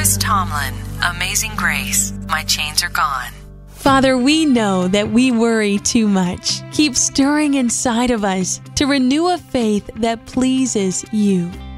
Chris Tomlin, Amazing Grace, My Chains Are Gone. Father, we know that we worry too much. Keep stirring inside of us to renew a faith that pleases you.